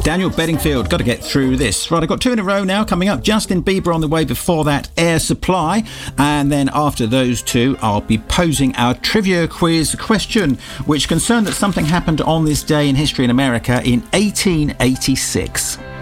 Daniel Bedingfield, got to get through this. Right, I've got two in a row now coming up. Justin Bieber on the way, before that Air Supply. And then after those two, I'll be posing our trivia quiz question, which concerned that something happened on this day in history in America in 1886.